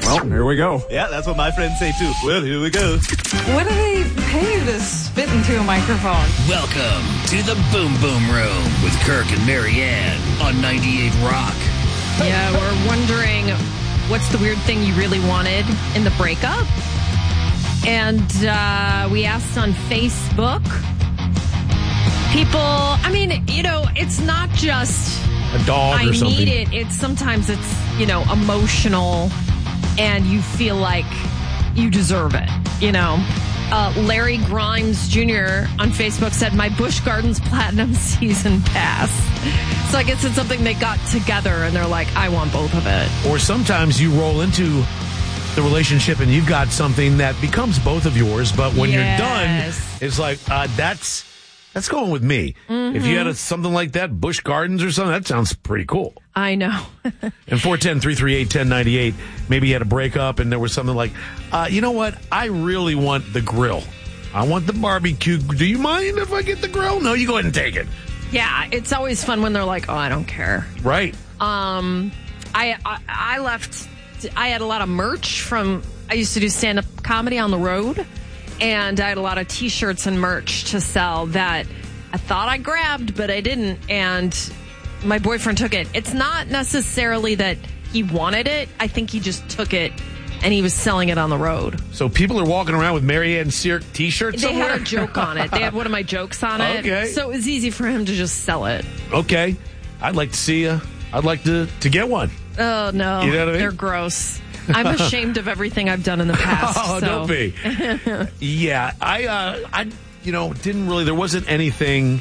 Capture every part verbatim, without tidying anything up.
Well, here we go. Yeah, that's what my friends say too. Well, here we go. What do they pay you to spit into a microphone? Welcome to the Boom Boom Room with Kirk and Marianne on ninety-eight Rock. Yeah, we're wondering what's the weird thing you really wanted in the breakup? And uh, we asked on Facebook. People, I mean, you know, it's not just a dog I or something. I need it. It's sometimes it's, you know, emotional and you feel like you deserve it, you know. Uh, Larry Grimes Junior on Facebook said, my Busch Gardens Platinum Season Pass. So I guess it's something they got together and they're like, I want both of it. Or sometimes you roll into the relationship and you've got something that becomes both of yours, but when yes. you're done, it's like, uh, that's that's going with me. Mm-hmm. If you had a, something like that, Busch Gardens or something, that sounds pretty cool. I know. And four one zero, three three eight, one zero nine eight, maybe you had a breakup and there was something like, uh, you know what? I really want the grill. I want the barbecue. Do you mind if I get the grill? No, you go ahead and take it. Yeah, it's always fun when they're like, oh, I don't care. Right. Um, I, I, I left, I had a lot of merch from, I used to do stand-up comedy on the road. And I had a lot of T-shirts and merch to sell that I thought I grabbed, but I didn't. And my boyfriend took it. It's not necessarily that he wanted it. I think he just took it and he was selling it on the road. So people are walking around with Marianne Seark T-shirts They somewhere? had a joke on it. They had one of my jokes on it. Okay. So it was easy for him to just sell it. Okay. I'd like to see you. I'd like to, to get one. Oh, no. You know what I mean? They're gross. I'm ashamed of everything I've done in the past. Oh, so. don't be. Yeah, I, uh, I, you know, didn't really. There wasn't anything.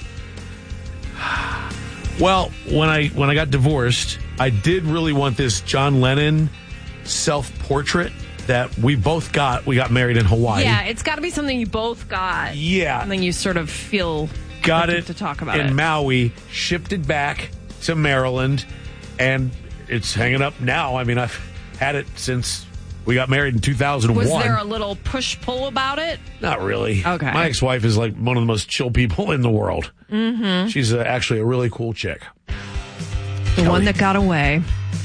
Well, when I when I got divorced, I did really want this John Lennon self-portrait that we both got. We got married in Hawaii. Yeah, it's got to be something you both got. Yeah, something you sort of feel got like it to talk about in it. Maui. Shipped it back to Maryland, and it's hanging up now. I mean, I've had it since we got married in two thousand one. Was there a little push-pull about it? Not really. Okay. My ex-wife is like one of the most chill people in the world. Mm-hmm. She's uh, actually a really cool chick. The Kelly. one that got away.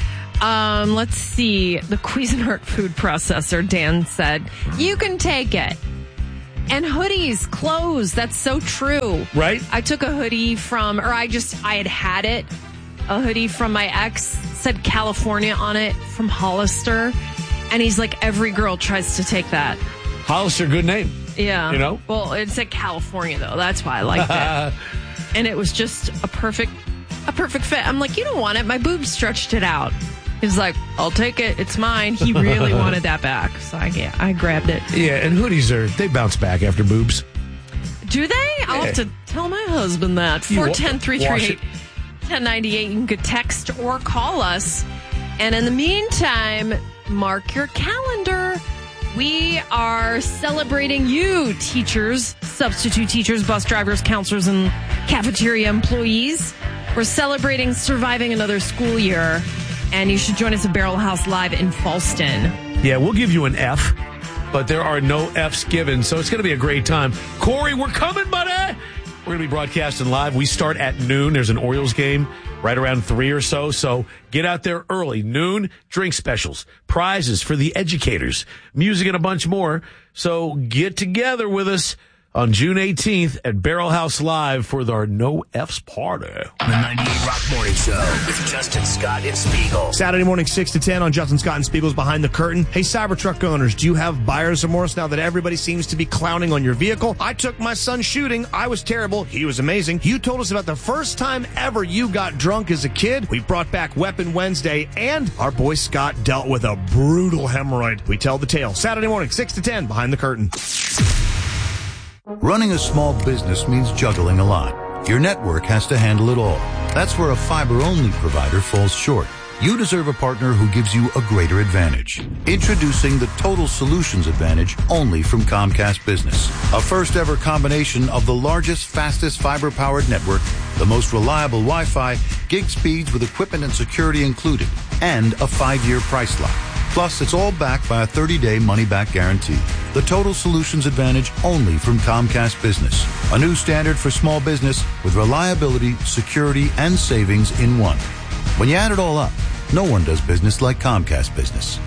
Um, let's see. The Cuisinart food processor, Dan said, you can take it. And hoodies, clothes. That's so true. Right? I took a hoodie from, or I just, I had had it. A hoodie from my ex, said California on it, from Hollister. And he's like, every girl tries to take that. Hollister, good name. Yeah. You know? Well, it said California, though. That's why I liked it. And it was just a perfect, a perfect fit. I'm like, you don't want it. My boobs stretched it out. He's like, I'll take it. It's mine. He really wanted that back. So I, yeah, I grabbed it. Yeah, and hoodies are, they bounce back after boobs. Do they? I'll Yeah. have to tell my husband that. You four wa- one zero, three three eight, one zero nine eight. You can text or call us. And in the meantime, mark your calendar. We are celebrating you, teachers, substitute teachers, bus drivers, counselors, and cafeteria employees. We're celebrating surviving another school year. And you should join us at Barrel House Live in Falston. Yeah, we'll give you an F, but there are no Fs given, so it's going to be a great time. Corey, we're coming, buddy! We're going to be broadcasting live. We start at noon. There's an Orioles game right around three or so, so get out there early. Noon, drink specials, prizes for the educators, music, and a bunch more. So get together with us on June eighteenth at Barrel House Live for our No F's party. The ninety-eight Rock Morning Show with Justin Scott and Spiegel. Saturday morning, six to ten on Justin Scott and Spiegel's Behind the Curtain. Hey, Cybertruck owners, do you have buyer's remorse now that everybody seems to be clowning on your vehicle? I took my son shooting. I was terrible. He was amazing. You told us about the first time ever you got drunk as a kid. We brought back Weapon Wednesday, and our boy Scott dealt with a brutal hemorrhoid. We tell the tale. Saturday morning, six to ten, Behind the Curtain. Running a small business means juggling a lot. Your network has to handle it all. That's where a fiber-only provider falls short. You deserve a partner who gives you a greater advantage. Introducing the Total Solutions Advantage only from Comcast Business. A first-ever combination of the largest, fastest fiber-powered network, the most reliable Wi-Fi, gig speeds with equipment and security included, and a five-year price lock. Plus, it's all backed by a thirty-day money-back guarantee. The Total Solutions Advantage only from Comcast Business. A new standard for small business with reliability, security, and savings in one. When you add it all up, no one does business like Comcast Business.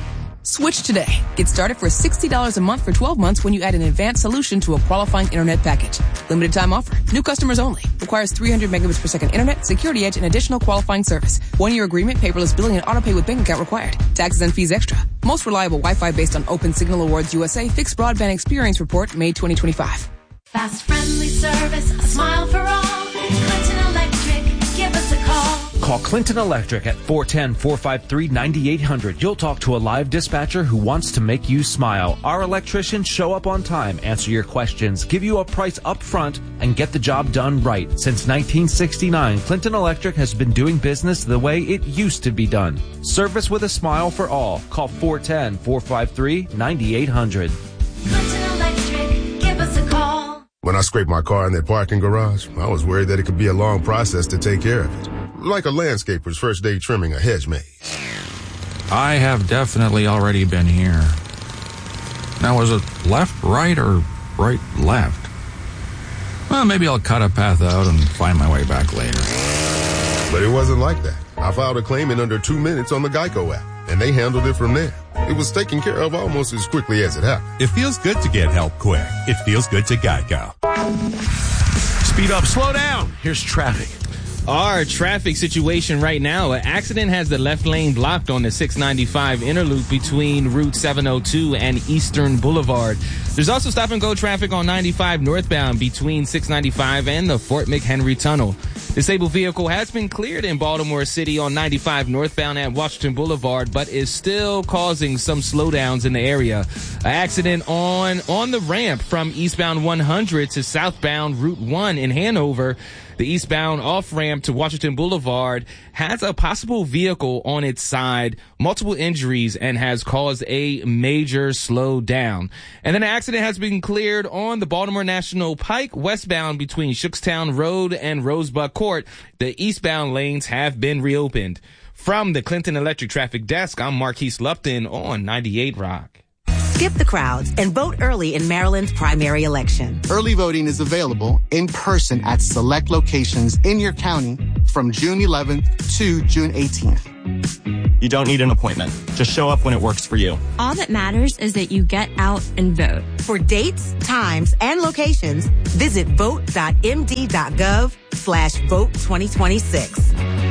Switch today. Get started for sixty dollars a month for twelve months when you add an advanced solution to a qualifying internet package. Limited time offer. New customers only. Requires three hundred megabits per second internet, security edge, and additional qualifying service. One-year agreement, paperless billing, and autopay with bank account required. Taxes and fees extra. Most reliable Wi-Fi based on Open Signal Awards U S A Fixed Broadband Experience Report, May twenty twenty-five. Fast, friendly service, a smile for all. Clinton Electric, give us a call. Call Clinton Electric at four one zero, four five three, nine eight hundred. You'll talk to a live dispatcher who wants to make you smile. Our electricians show up on time, answer your questions, give you a price up front, and get the job done right. Since nineteen sixty-nine, Clinton Electric has been doing business the way it used to be done. Service with a smile for all. Call four one zero, four five three, nine eight hundred. Clinton Electric, give us a call. When I scraped my car in that parking garage, I was worried that it could be a long process to take care of it. Like a landscaper's first day trimming a hedge maze. I have definitely already been here. Now, was it left, right, or right, left? Well, maybe I'll cut a path out and find my way back later. But it wasn't like that. I filed a claim in under two minutes on the Geico app, and they handled it from there. It was taken care of almost as quickly as it happened. It feels good to get help quick. It feels good to Geico. Speed up, slow down. Here's traffic. Our traffic situation right now, an accident has the left lane blocked on the six ninety-five inner loop between Route seven oh two and Eastern Boulevard. There's also stop-and-go traffic on ninety-five northbound between six ninety-five and the Fort McHenry Tunnel. Disabled vehicle has been cleared in Baltimore City on ninety-five northbound at Washington Boulevard, but is still causing some slowdowns in the area. An accident on, on the ramp from eastbound one hundred to southbound Route one in Hanover. The eastbound off-ramp to Washington Boulevard has a possible vehicle on its side, multiple injuries, and has caused a major slowdown. And then an accident has been cleared on the Baltimore National Pike westbound between Shookstown Road and Rosebud Court. The eastbound lanes have been reopened. From the Clinton Electric Traffic Desk, I'm Marquise Lupton on ninety-eight Rock. Skip the crowds and vote early in Maryland's primary election. Early voting is available in person at select locations in your county from June eleventh to June eighteenth. You don't need an appointment. Just show up when it works for you. All that matters is that you get out and vote. For dates, times, and locations, visit vote.md.gov slash vote 2026.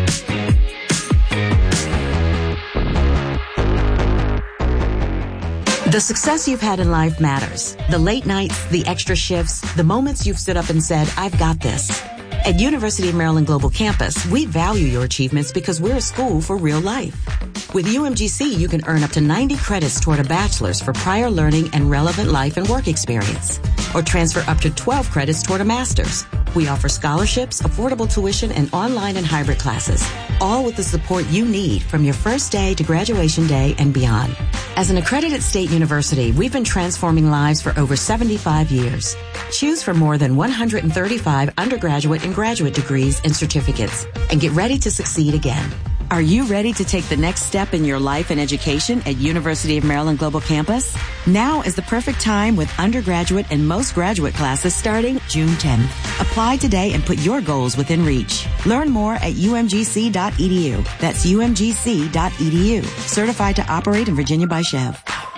The success you've had in life matters. The late nights, the extra shifts, the moments you've stood up and said, I've got this. At University of Maryland Global Campus, we value your achievements because we're a school for real life. With U M G C, you can earn up to ninety credits toward a bachelor's for prior learning and relevant life and work experience, or transfer up to twelve credits toward a master's. We offer scholarships, affordable tuition, and online and hybrid classes, all with the support you need from your first day to graduation day and beyond. As an accredited state university, we've been transforming lives for over seventy-five years. Choose from more than one hundred thirty-five undergraduate and graduate degrees and certificates, and get ready to succeed again. Are you ready to take the next step in your life and education at University of Maryland Global Campus? Now is the perfect time with undergraduate and most graduate classes starting June tenth. Apply today and put your goals within reach. Learn more at U M G C dot E D U. That's U M G C dot E D U. Certified to operate in Virginia by Chev.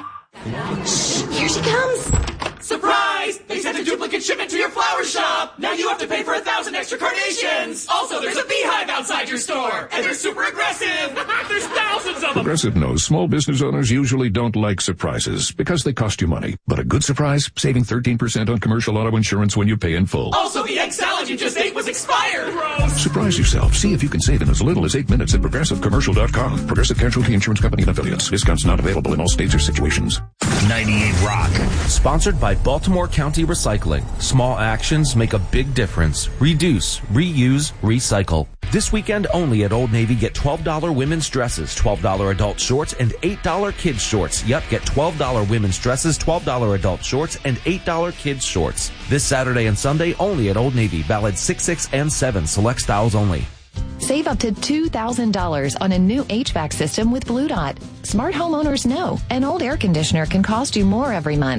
Here she comes. Surprise! They sent a duplicate shipment to your flower shop! Now you have to pay for a thousand extra carnations! Also, there's a beehive outside your store! And they're super aggressive! There's thousands of them! Progressive knows small business owners usually don't like surprises because they cost you money. But a good surprise? Saving thirteen percent on commercial auto insurance when you pay in full. Also, the egg salad you just ate was expired! Gross! Surprise yourself. See if you can save in as little as eight minutes at progressive commercial dot com. Progressive Casualty Insurance Company and affiliates. Discounts not available in all states or situations. ninety-eight Rock. Sponsored by Baltimore County Recycling. Small actions make a big difference. Reduce, reuse, recycle. This weekend only at Old Navy, get twelve dollars women's dresses, twelve dollars adult shorts, and eight dollars kids shorts. Yep, get twelve dollars women's dresses, twelve dollars adult shorts, and eight dollars kids shorts. This Saturday and Sunday only at Old Navy. Valid six, six, and seven. Select styles only. Save up to two thousand dollars on a new H V A C system with Blue Dot. Smart homeowners know an old air conditioner can cost you more every month.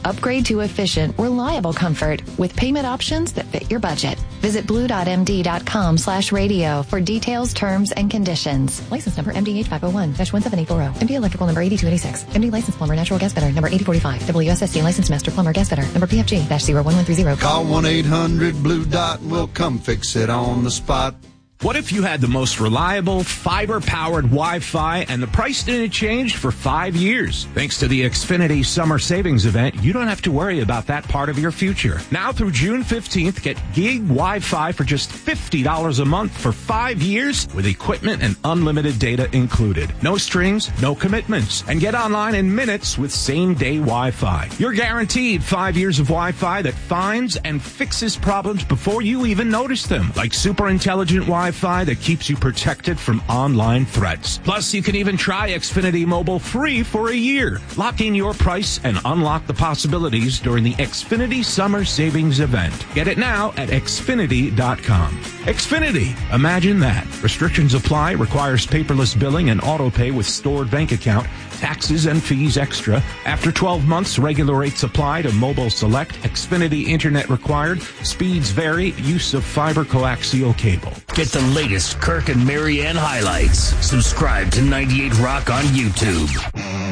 Upgrade to efficient, reliable comfort with payment options that fit your budget. Visit blue.md.com slash radio for details, terms, and conditions. License number M D H five oh one dash one seven eight four zero. M D Electrical number eighty-two eighty-six. M D License Plumber Natural Gas Fitter number eighty forty-five. W S S D License Master Plumber Gas Fitter number P F G zero one one three zero. Call one eight hundred blue dot and we'll come fix it on the spot. What if you had the most reliable, fiber-powered Wi-Fi and the price didn't change for five years? Thanks to the Xfinity Summer Savings Event, you don't have to worry about that part of your future. Now through June fifteenth, get gig Wi-Fi for just fifty dollars a month for five years with equipment and unlimited data included. No strings, no commitments. And get online in minutes with same-day Wi-Fi. You're guaranteed five years of Wi-Fi that finds and fixes problems before you even notice them, like super intelligent Wi-Fi that keeps you protected from online threats. Plus, you can even try Xfinity Mobile free for a year. Lock in your price and unlock the possibilities during the Xfinity Summer Savings Event. Get it now at Xfinity dot com. Xfinity, imagine that. Restrictions apply, requires paperless billing and auto pay with stored bank account, taxes and fees extra. After twelve months, regular rates apply to Mobile Select. Xfinity Internet required. Speeds vary. Use of fiber coaxial cable. Get the latest Kirk and Marianne highlights. Subscribe to ninety-eight Rock on YouTube.